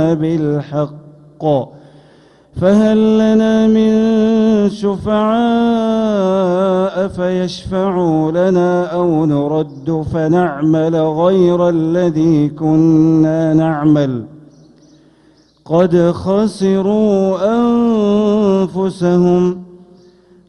بالحق فهل لنا من شفعاء فيشفعوا لنا أو نرد فنعمل غير الذي كنا نعمل قد خسروا أنفسهم